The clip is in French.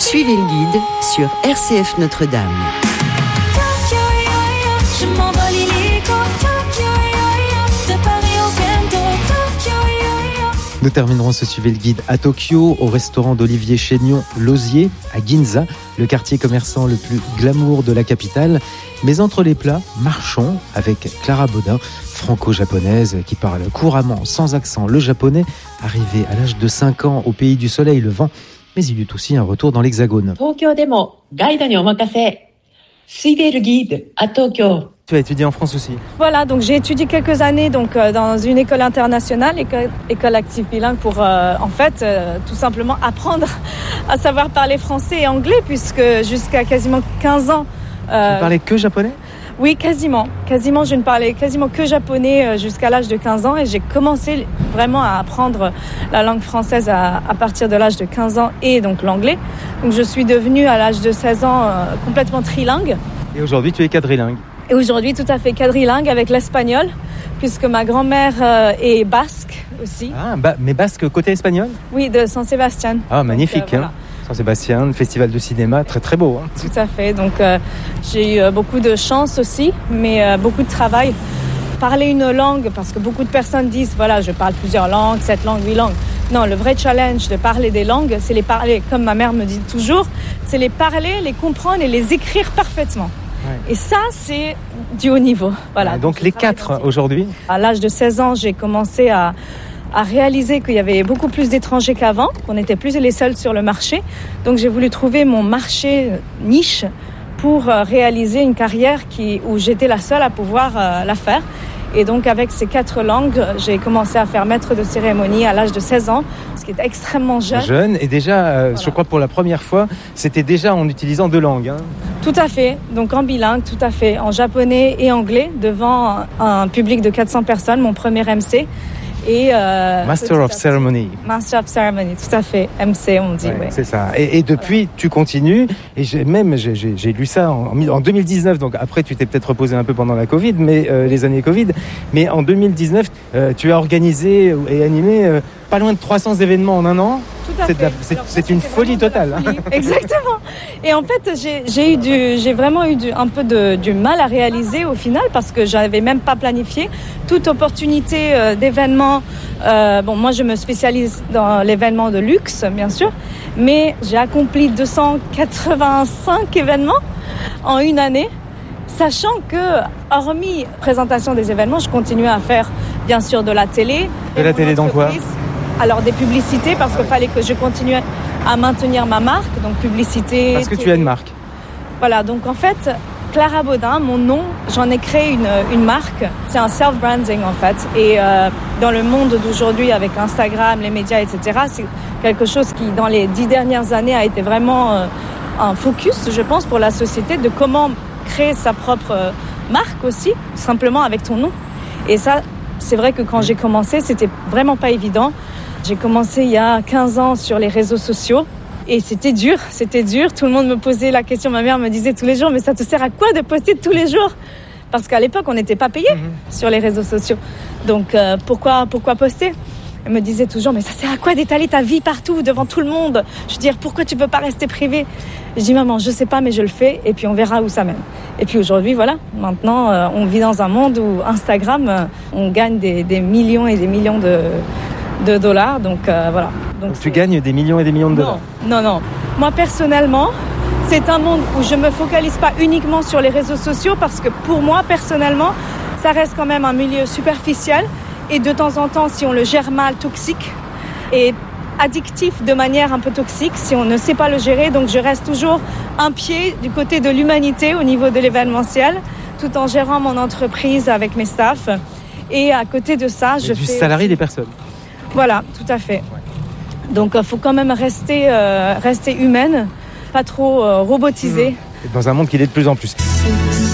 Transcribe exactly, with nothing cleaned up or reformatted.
Suivez le guide sur R C F Notre-Dame. Je m'envole illico, de Paris au Kendo. Nous terminerons ce Suivez le guide à Tokyo, au restaurant d'Olivier Chénion, l'Osier, à Ginza, le quartier commerçant le plus glamour de la capitale. Mais entre les plats, marchons avec Clara Baudin, franco-japonaise qui parle couramment, sans accent, le japonais, arrivée à l'âge de cinq ans au pays du soleil levant. Mais il eut aussi un retour dans l'Hexagone. Tokyo de mo gaida ni omakase. Suivez le guide à Tokyo. Tu as étudié en France aussi. Voilà, donc j'ai étudié quelques années donc, euh, dans une école internationale, école, école active bilingue, pour euh, en fait euh, tout simplement apprendre à savoir parler français et anglais, puisque jusqu'à quasiment quinze ans... Euh, tu parlais que japonais ? Oui, quasiment. Quasiment, je ne parlais quasiment que japonais jusqu'à l'âge de quinze ans, et j'ai commencé vraiment à apprendre la langue française à, à partir de l'âge de quinze ans, et donc l'anglais. Donc je suis devenue à l'âge de seize ans euh, complètement trilingue. Et aujourd'hui, tu es quadrilingue. Et aujourd'hui, tout à fait quadrilingue avec l'espagnol, puisque ma grand-mère euh, est basque aussi. Ah, bah, mais basque côté espagnol ? Oui, de San Sebastián. Ah, magnifique. Donc, euh, voilà. hein. Saint-Sébastien, festival de cinéma, très très beau. Hein. Tout à fait, donc euh, j'ai eu beaucoup de chance aussi, mais euh, beaucoup de travail. Parler une langue, parce que beaucoup de personnes disent, voilà, je parle plusieurs langues, sept langues, huit langues. Non, le vrai challenge de parler des langues, c'est les parler, comme ma mère me dit toujours, c'est les parler, les comprendre et les écrire parfaitement. Ouais. Et ça, c'est du haut niveau. Voilà. Ouais, donc, donc les quatre aujourd'hui ? À l'âge de seize ans, j'ai commencé à... à réaliser qu'il y avait beaucoup plus d'étrangers qu'avant, qu'on n'était plus les seuls sur le marché. Donc j'ai voulu trouver mon marché niche pour réaliser une carrière qui, où j'étais la seule à pouvoir euh, la faire. Et donc avec ces quatre langues, j'ai commencé à faire maître de cérémonie à l'âge de seize ans, ce qui est extrêmement jeune. Jeune, et déjà, euh, voilà. Je crois pour la première fois, c'était déjà en utilisant deux langues. Hein. Tout à fait, donc en bilingue, tout à fait, en japonais et anglais, devant un public de quatre cents personnes, mon premier M C. Et euh, Master of Ceremony. Master of Ceremony, tout à fait. M C, on dit. Ouais, ouais. C'est ça. Et, et depuis, voilà. Tu continues. Et j'ai, même, j'ai, j'ai, j'ai lu ça en, en deux mille dix-neuf. Donc après, tu t'es peut-être reposé un peu pendant la Covid, mais euh, les années Covid. Mais en deux mille dix-neuf, euh, tu as organisé et animé euh, pas loin de trois cents événements en un an. Tout à c'est, fait. la, c'est, c'est une folie totale. Folie. Exactement. Et en fait, j'ai, j'ai, eu du, j'ai vraiment eu du, un peu de, du mal à réaliser au final, parce que j'avais même pas planifié toute opportunité euh, d'événements. Euh, bon, moi, je me spécialise dans l'événement de luxe, bien sûr, mais j'ai accompli deux cent quatre-vingt-cinq événements en une année, sachant que, hormis présentation des événements, je continuais à faire, bien sûr, de la télé. De la télé dans quoi ? Alors, des publicités, parce qu'il fallait que je continue à maintenir ma marque, donc publicité. Parce que télé. Tu as une marque. Voilà, donc en fait, Clara Baudin, mon nom, j'en ai créé une, une marque. C'est un self-branding en fait. Et euh, dans le monde d'aujourd'hui, avec Instagram, les médias, et cetera, c'est quelque chose qui, dans les dix dernières années, a été vraiment euh, un focus, je pense, pour la société, de comment créer sa propre euh, marque aussi, simplement avec ton nom. Et ça, c'est vrai que quand j'ai commencé, c'était vraiment pas évident. J'ai commencé il y a quinze ans sur les réseaux sociaux. Et c'était dur, c'était dur. Tout le monde me posait la question. Ma mère me disait tous les jours, mais ça te sert à quoi de poster tous les jours ? Parce qu'à l'époque, on n'était pas payé mmh. sur les réseaux sociaux. Donc, euh, pourquoi, pourquoi poster ? Elle me disait toujours, mais ça sert à quoi d'étaler ta vie partout, devant tout le monde ? Je veux dire, pourquoi tu ne peux pas rester privé ? Je dis, maman, je ne sais pas, mais je le fais. Et puis, on verra où ça mène. Et puis aujourd'hui, voilà. Maintenant, euh, on vit dans un monde où Instagram, euh, on gagne des, des millions et des millions de, de dollars. Donc, euh, voilà. Donc, Donc tu gagnes des millions et des millions de dollars. Non, non, non. Moi, personnellement, c'est un monde où je ne me focalise pas uniquement sur les réseaux sociaux, parce que pour moi, personnellement, ça reste quand même un milieu superficiel et de temps en temps, si on le gère mal, toxique et addictif de manière un peu toxique, si on ne sait pas le gérer. Donc, je reste toujours un pied du côté de l'humanité au niveau de l'événementiel, tout en gérant mon entreprise avec mes staffs. Et à côté de ça, Mais je du fais... Du salarié des personnes. Voilà, tout à fait. Ouais. Donc, il faut quand même rester, euh, rester humaine, pas trop euh, robotisée. Mmh. Et dans un monde qui l'est de plus en plus.